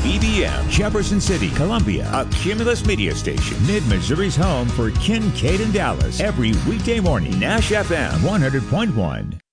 WBBM, Jefferson City, Columbia, a Cumulus media station. Mid-Missouri's home for Kincaid and Dallas. Every weekday morning, Nash FM 100.1.